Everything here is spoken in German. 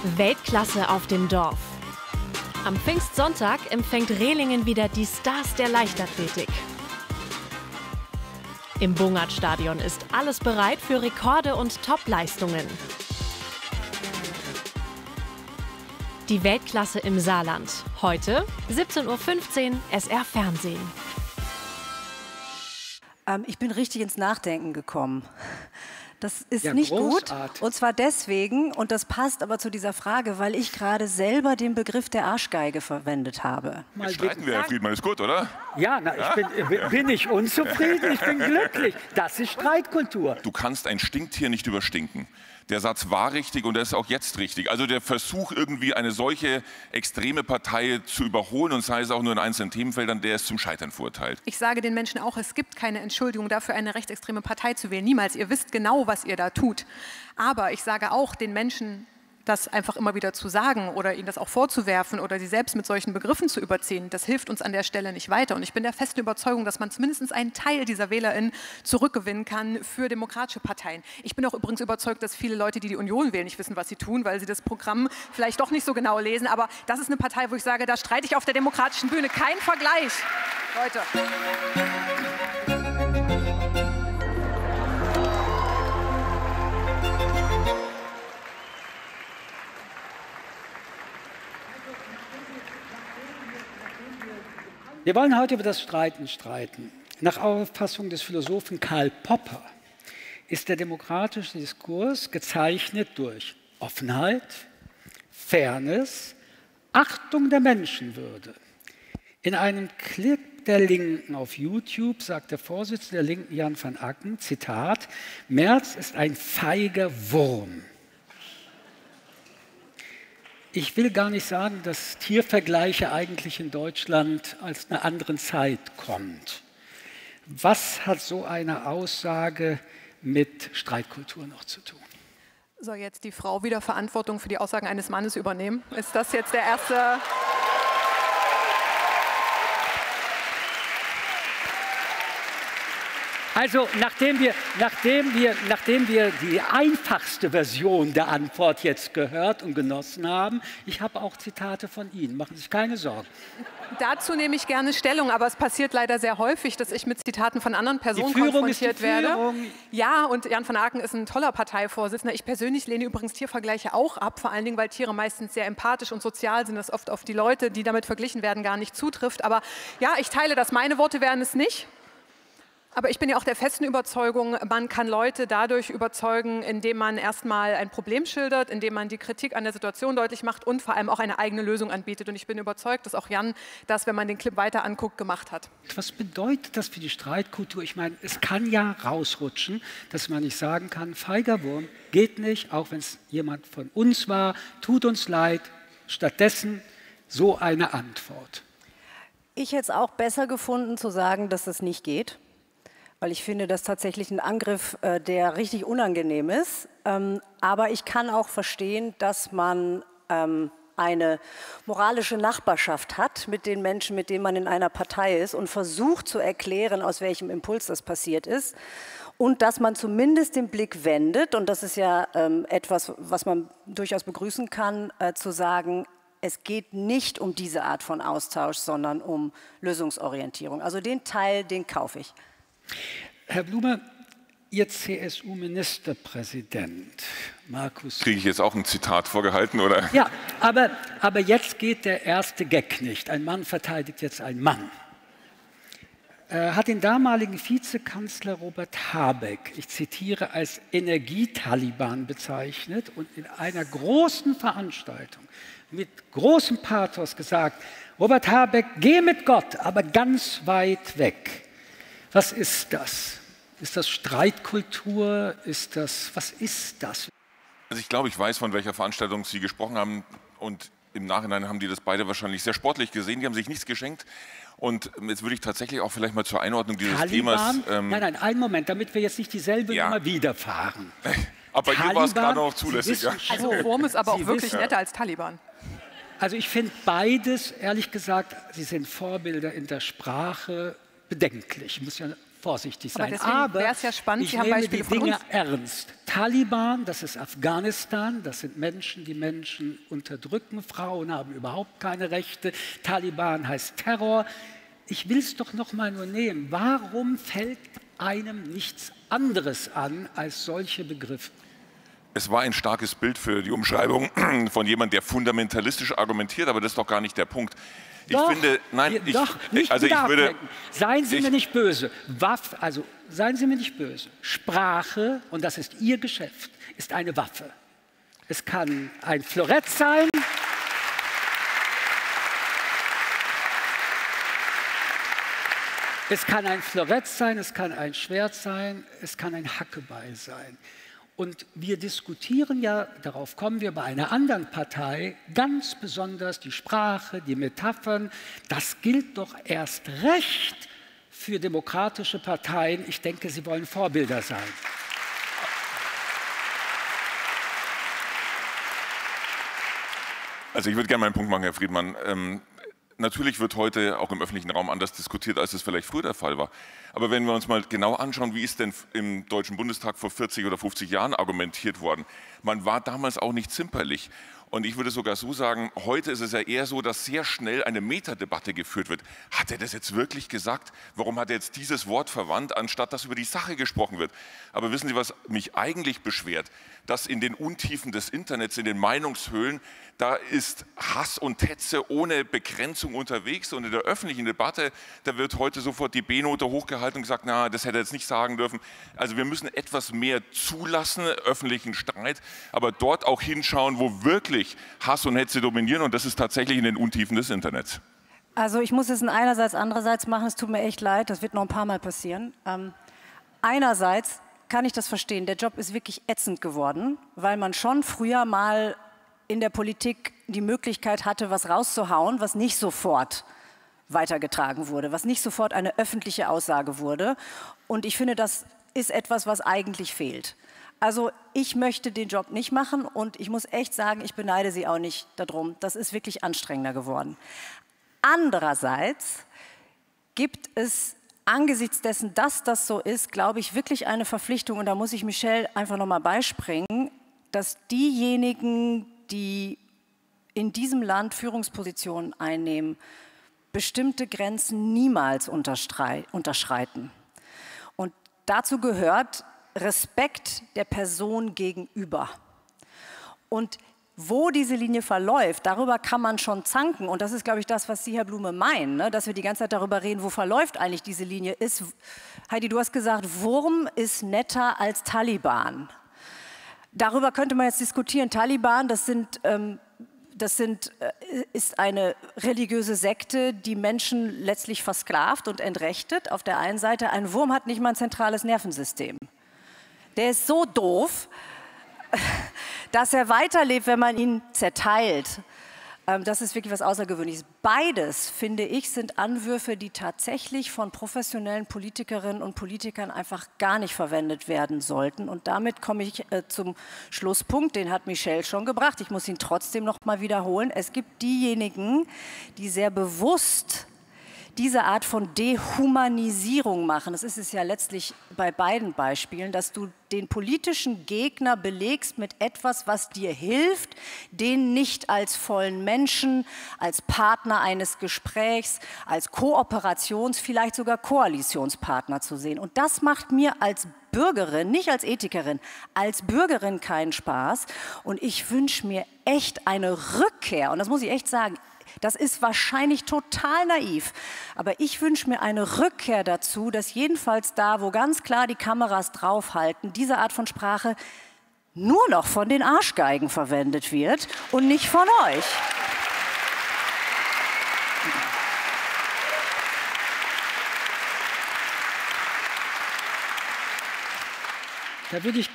Weltklasse auf dem Dorf. Am Pfingstsonntag empfängt Rehlingen wieder die Stars der Leichtathletik. Im Bungert-Stadion ist alles bereit für Rekorde und Top-Leistungen. Die Weltklasse im Saarland. Heute 17:15 Uhr SR Fernsehen. Ich bin richtig ins Nachdenken gekommen. Das ist ja, nicht großartig. gut. Und zwar deswegen, und das passt aber zu dieser Frage, weil ich gerade selber den Begriff der Arschgeige verwendet habe. Jetzt streiten wir, Herr Friedmann, ist gut, oder? Ja, na, bin ich unzufrieden, ich bin glücklich. Das ist Streitkultur. Du kannst ein Stinktier nicht überstinken. Der Satz war richtig und der ist auch jetzt richtig. Also der Versuch, irgendwie eine solche extreme Partei zu überholen, und sei es auch nur in einzelnen Themenfeldern, der ist zum Scheitern verurteilt. Ich sage den Menschen auch, es gibt keine Entschuldigung dafür, eine rechtsextreme Partei zu wählen. Niemals. Ihr wisst genau, was ihr da tut. Aber ich sage auch den Menschen, das einfach immer wieder zu sagen oder ihnen das auch vorzuwerfen oder sie selbst mit solchen Begriffen zu überziehen, das hilft uns an der Stelle nicht weiter. Und ich bin der festen Überzeugung, dass man zumindest einen Teil dieser WählerInnen zurückgewinnen kann für demokratische Parteien. Ich bin auch übrigens überzeugt, dass viele Leute, die die Union wählen, nicht wissen, was sie tun, weil sie das Programm vielleicht doch nicht so genau lesen. Aber das ist eine Partei, wo ich sage, da streite ich auf der demokratischen Bühne. Kein Vergleich, Leute. Wir wollen heute über das Streiten streiten. Nach Auffassung des Philosophen Karl Popper ist der demokratische Diskurs gezeichnet durch Offenheit, Fairness, Achtung der Menschenwürde. In einem Clip der Linken auf YouTube sagt der Vorsitzende der Linken, Jan van Acken, Zitat, Merz ist ein feiger Wurm. Ich will gar nicht sagen, dass Tiervergleiche eigentlich in Deutschland aus einer anderen Zeit kommt. Was hat so eine Aussage mit Streitkultur noch zu tun? Soll jetzt die Frau wieder Verantwortung für die Aussagen eines Mannes übernehmen? Ist das jetzt der erste... Also, nachdem wir die einfachste Version der Antwort jetzt gehört und genossen haben, ich habe auch Zitate von Ihnen, machen Sie sich keine Sorgen. Dazu nehme ich gerne Stellung, aber es passiert leider sehr häufig, dass ich mit Zitaten von anderen Personen konfrontiert werde. Ja, und Jan van Acken ist ein toller Parteivorsitzender. Ich persönlich lehne übrigens Tiervergleiche auch ab, vor allen Dingen, weil Tiere meistens sehr empathisch und sozial sind, das oft auf die Leute, die damit verglichen werden, gar nicht zutrifft. Aber ja, ich teile das. Meine Worte wären es nicht. Aber ich bin ja auch der festen Überzeugung, man kann Leute dadurch überzeugen, indem man erstmal ein Problem schildert, indem man die Kritik an der Situation deutlich macht und vor allem auch eine eigene Lösung anbietet. Und ich bin überzeugt, dass auch Jan das, wenn man den Clip weiter anguckt, gemacht hat. Was bedeutet das für die Streitkultur? Ich meine, es kann ja rausrutschen, dass man nicht sagen kann, feiger Wurm, geht nicht, auch wenn es jemand von uns war, tut uns leid. Stattdessen so eine Antwort. Ich hätte es auch besser gefunden, zu sagen, dass es nicht geht. Weil ich finde, das tatsächlich ein Angriff, der richtig unangenehm ist. Aber ich kann auch verstehen, dass man eine moralische Nachbarschaft hat mit den Menschen, mit denen man in einer Partei ist und versucht zu erklären, aus welchem Impuls das passiert ist. Und dass man zumindest den Blick wendet, und das ist ja etwas, was man durchaus begrüßen kann, zu sagen, es geht nicht um diese Art von Austausch, sondern um Lösungsorientierung. Also den Teil, den kaufe ich. Herr Blume, Ihr CSU-Ministerpräsident Markus... Kriege ich jetzt auch ein Zitat vorgehalten, oder? Ja, aber jetzt geht der erste Gag nicht. Ein Mann verteidigt jetzt einen Mann. Hat den damaligen Vizekanzler Robert Habeck, ich zitiere, als Energietaliban bezeichnet und in einer großen Veranstaltung mit großem Pathos gesagt, Robert Habeck, geh mit Gott, aber ganz weit weg. Was ist das? Ist das Streitkultur? Was ist das? Also ich glaube, ich weiß, von welcher Veranstaltung Sie gesprochen haben, und im Nachhinein haben die das beide wahrscheinlich sehr sportlich gesehen. Die haben sich nichts geschenkt. Und jetzt würde ich tatsächlich auch vielleicht mal zur Einordnung dieses Themas... Nein, einen Moment, damit wir jetzt nicht dieselbe Nummer wiederfahren. Aber hier war es gerade noch zulässig. Ja. Also Wurm ist aber auch wirklich netter als Taliban. Also ich finde beides, ehrlich gesagt, sie sind Vorbilder in der Sprache, bedenklich. Ich muss ja vorsichtig sein. Aber wäre es ja spannend, ich nehme die Dinge ernst. Taliban, das ist Afghanistan, das sind Menschen, die Menschen unterdrücken. Frauen haben überhaupt keine Rechte. Taliban heißt Terror. Ich will es doch noch mal nur nehmen. Warum fällt einem nichts anderes an als solche Begriffe? Es war ein starkes Bild für die Umschreibung von jemandem, der fundamentalistisch argumentiert, aber das ist doch gar nicht der Punkt. Doch, ich finde, nein, seien Sie mir nicht böse. Seien Sie mir nicht böse. Sprache, und das ist Ihr Geschäft, ist eine Waffe. Es kann ein Florett sein. Es kann ein Florett sein, es kann ein Schwert sein, es kann ein Hackebeil sein. Und wir diskutieren ja, darauf kommen wir bei einer anderen Partei, ganz besonders die Sprache, die Metaphern. Das gilt doch erst recht für demokratische Parteien. Ich denke, sie wollen Vorbilder sein. Also ich würde gerne meinen Punkt machen, Herr Friedmann. Natürlich wird heute auch im öffentlichen Raum anders diskutiert, als es vielleicht früher der Fall war. Aber wenn wir uns mal genau anschauen, wie ist denn im Deutschen Bundestag vor 40 oder 50 Jahren argumentiert worden? Man war damals auch nicht zimperlich. Und ich würde sogar so sagen, heute ist es ja eher so, dass sehr schnell eine Metadebatte geführt wird. Hat er das jetzt wirklich gesagt? Warum hat er jetzt dieses Wort verwandt, anstatt dass über die Sache gesprochen wird? Aber wissen Sie, was mich eigentlich beschwert? Dass in den Untiefen des Internets, in den Meinungshöhlen, da ist Hass und Hetze ohne Begrenzung unterwegs. Und in der öffentlichen Debatte, da wird heute sofort die B-Note hochgehalten und gesagt, na, das hätte er jetzt nicht sagen dürfen. Also wir müssen etwas mehr zulassen, öffentlichen Streit, aber dort auch hinschauen, wo wirklich Hass und Hetze dominieren, und das ist tatsächlich in den Untiefen des Internets. Also ich muss es in einerseits, andererseits machen, es tut mir echt leid, das wird noch ein paar Mal passieren. Einerseits kann ich das verstehen, der Job ist wirklich ätzend geworden, weil man schon früher mal in der Politik die Möglichkeit hatte, was rauszuhauen, was nicht sofort weitergetragen wurde, was nicht sofort eine öffentliche Aussage wurde. Und ich finde, das ist etwas, was eigentlich fehlt. Also ich möchte den Job nicht machen und ich muss echt sagen, ich beneide Sie auch nicht darum. Das ist wirklich anstrengender geworden. Andererseits gibt es angesichts dessen, dass das so ist, glaube ich, wirklich eine Verpflichtung, und da muss ich Michelle einfach noch mal beispringen, dass diejenigen, die in diesem Land Führungspositionen einnehmen, bestimmte Grenzen niemals unterschreiten. Und dazu gehört Respekt der Person gegenüber. Und wo diese Linie verläuft, darüber kann man schon zanken. Und das ist, glaube ich, das, was Sie, Herr Blume, meinen, ne? Dass wir die ganze Zeit darüber reden, wo verläuft eigentlich diese Linie. Heidi, du hast gesagt, Wurm ist netter als Taliban. Darüber könnte man jetzt diskutieren. Taliban, ist eine religiöse Sekte, die Menschen letztlich versklavt und entrechtet. Auf der einen Seite, ein Wurm hat nicht mal ein zentrales Nervensystem. Der ist so doof, dass er weiterlebt, wenn man ihn zerteilt. Das ist wirklich was Außergewöhnliches. Beides, finde ich, sind Anwürfe, die tatsächlich von professionellen Politikerinnen und Politikern einfach gar nicht verwendet werden sollten. Und damit komme ich zum Schlusspunkt, den hat Michelle schon gebracht. Ich muss ihn trotzdem noch mal wiederholen. Es gibt diejenigen, die sehr bewusst diese Art von Dehumanisierung machen. Das ist es ja letztlich bei beiden Beispielen, dass du den politischen Gegner belegst mit etwas, was dir hilft, den nicht als vollen Menschen, als Partner eines Gesprächs, als vielleicht sogar Koalitionspartner zu sehen. Und das macht mir als Bürgerin, nicht als Ethikerin, als Bürgerin keinen Spaß. Und ich wünsche mir echt eine Rückkehr, und das muss ich echt sagen, das ist wahrscheinlich total naiv, aber ich wünsche mir eine Rückkehr dazu, dass jedenfalls da, wo ganz klar die Kameras draufhalten, diese Art von Sprache nur noch von den Arschgeigen verwendet wird und nicht von euch. Da würde ich